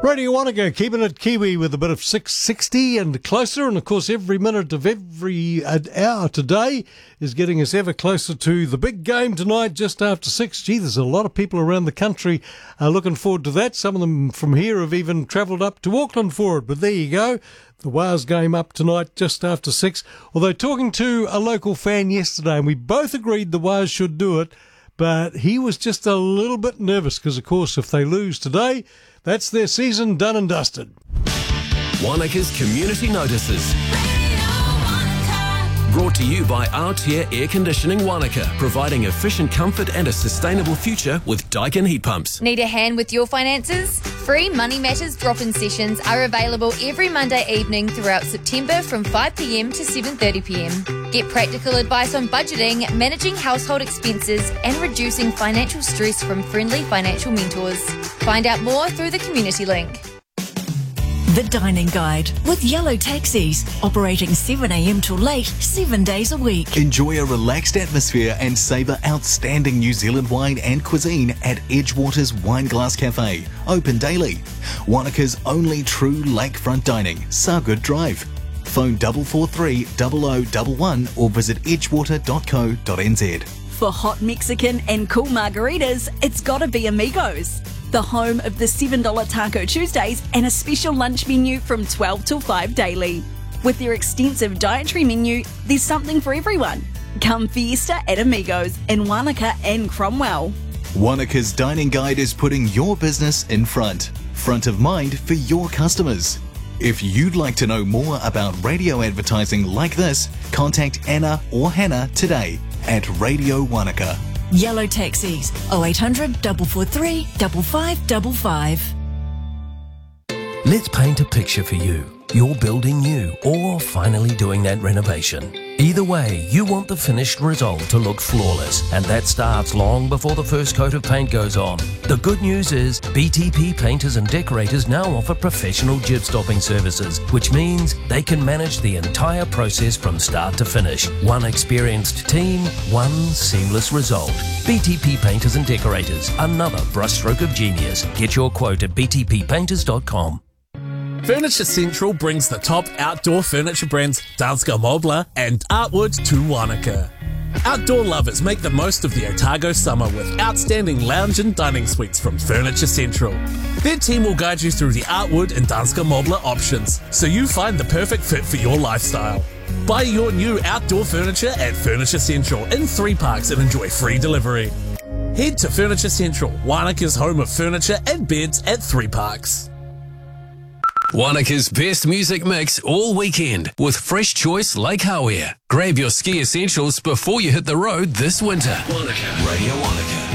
Radio Wanaka, keeping it Kiwi with a bit of 660 and closer. And, of course, every minute of every hour today is getting us ever closer to the big game tonight, just after 6. Gee, there's a lot of people around the country looking forward to that. Some of them from here have even travelled up to Auckland for it. But there you go. The Wars game up tonight just after 6. Although talking to a local fan yesterday, and we both agreed the Wars should do it, but he was just a little bit nervous because, of course, if they lose today, that's their season done and dusted. Wanaka's Community Notices. Brought to you by Artier Air Conditioning Wanaka, providing efficient comfort and a sustainable future with Daikin heat pumps. Need a hand with your finances? Free Money Matters drop-in sessions are available every Monday evening throughout September from 5 p.m. to 7:30 p.m. Get practical advice on budgeting, managing household expenses and reducing financial stress from friendly financial mentors. Find out more through the community link. The Dining Guide with Yellow Taxis, operating 7 a.m. till late, 7 days a week. Enjoy a relaxed atmosphere and savour outstanding New Zealand wine and cuisine at Edgewater's Wineglass Cafe, open daily. Wanaka's only true lakefront dining, Sargood Drive. Phone 443 0011 or visit edgewater.co.nz. For hot Mexican and cool margaritas, it's gotta be Amigos, the home of the $7 Taco Tuesdays and a special lunch menu from 12 till 5 daily. With their extensive dietary menu, there's something for everyone. Come fiesta at Amigos in Wanaka and Cromwell. Wanaka's Dining Guide is putting your business in front of mind for your customers. If you'd like to know more about radio advertising like this, contact Anna or Hannah today at Radio Wanaka. Yellow Taxis, 0800 443 5555. Let's paint a picture for you. You're building new or finally doing that renovation. Either way, you want the finished result to look flawless, and that starts long before the first coat of paint goes on. The good news is BTP Painters and Decorators now offer professional jib stopping services, which means they can manage the entire process from start to finish. One experienced team, one seamless result. BTP Painters and Decorators, another brushstroke of genius. Get your quote at btppainters.com. Furniture Central brings the top outdoor furniture brands Danska Möbler and Artwood to Wanaka. Outdoor lovers make the most of the Otago summer with outstanding lounge and dining suites from Furniture Central. Their team will guide you through the Artwood and Danska Möbler options so you find the perfect fit for your lifestyle. Buy your new outdoor furniture at Furniture Central in 3 parks and enjoy free delivery. Head to Furniture Central, Wanaka's home of furniture and beds at 3 parks. Wanaka's best music mix all weekend with Fresh Choice Lake Hawea. Grab your ski essentials before you hit the road this winter. Wanaka, Radio Wanaka.